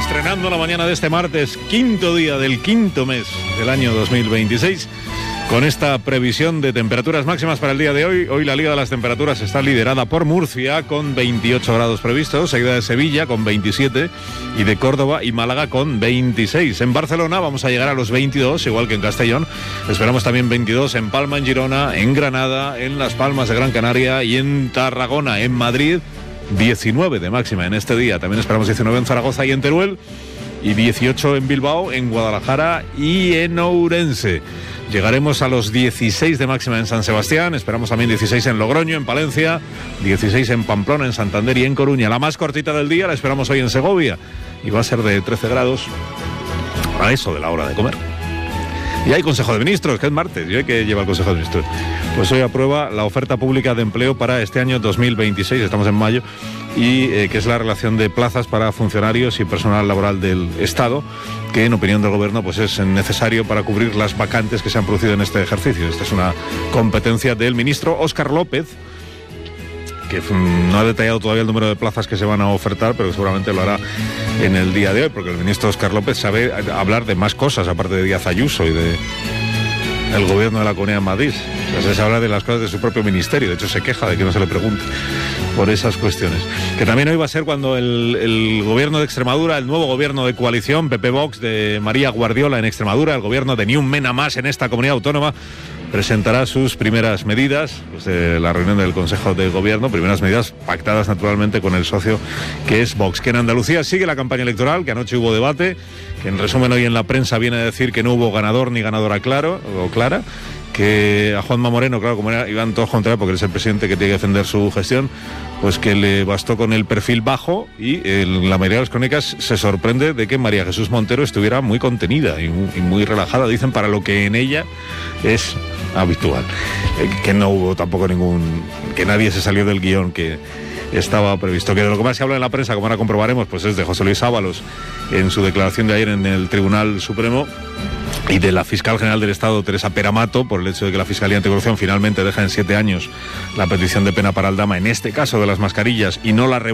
estrenando la mañana de este martes, quinto día del quinto mes del año 2026, con esta previsión de temperaturas máximas para el día de hoy. Hoy la Liga de las Temperaturas está liderada por Murcia, con 28 grados previstos, seguida de Sevilla con 27, y de Córdoba y Málaga con 26. En Barcelona vamos a llegar a los 22, igual que en Castellón. Esperamos también 22 en Palma, en Girona, en Granada, en Las Palmas de Gran Canaria y en Tarragona. En Madrid, 19 de máxima en este día. También esperamos 19 en Zaragoza y en Teruel, y 18 en Bilbao, en Guadalajara y en Ourense. Llegaremos a los 16 de máxima en San Sebastián, esperamos también 16 en Logroño, en Palencia, 16 en Pamplona, en Santander y en Coruña. La más cortita del día la esperamos hoy en Segovia, y va a ser de 13 grados a eso de la hora de comer. Y hay Consejo de Ministros, que es martes, y hoy que lleva el Consejo de Ministros. Pues hoy aprueba la oferta pública de empleo para este año 2026, estamos en mayo, y que es la relación de plazas para funcionarios y personal laboral del Estado, que en opinión del Gobierno pues es necesario para cubrir las vacantes que se han producido en este ejercicio. Esta es una competencia del ministro Óscar López, que no ha detallado todavía el número de plazas que se van a ofertar, pero seguramente lo hará en el día de hoy, porque el ministro Óscar López sabe hablar de más cosas, aparte de Díaz Ayuso y de el gobierno de la Comunidad de Madrid. O sea, se habla de las cosas de su propio ministerio, de hecho se queja de que no se le pregunte por esas cuestiones. Que también hoy va a ser cuando el gobierno de Extremadura, el nuevo gobierno de coalición, PP-Vox, de María Guardiola en Extremadura, el gobierno de Ni un Mena Más en esta comunidad autónoma, presentará sus primeras medidas, pues de la reunión del Consejo de Gobierno, primeras medidas pactadas naturalmente con el socio que es Vox. Que en Andalucía sigue la campaña electoral, que anoche hubo debate, que en resumen hoy en la prensa viene a decir que no hubo ganador ni ganadora claro o clara, que a Juanma Moreno, claro, como iban todos contra él porque él es el presidente que tiene que defender su gestión, pues que le bastó con el perfil bajo, y la mayoría de las crónicas se sorprende de que María Jesús Montero estuviera muy contenida y muy relajada, dicen, para lo que en ella es habitual. Que no hubo tampoco que nadie se salió del guión que estaba previsto. Que de lo que más se habla en la prensa, como ahora comprobaremos, pues es de José Luis Ábalos en su declaración de ayer en el Tribunal Supremo, y de la fiscal general del Estado, Teresa Peramato, por el hecho de que la Fiscalía Anticorrupción finalmente deja en 7 años la petición de pena para Aldama, en este caso de las mascarillas, y no la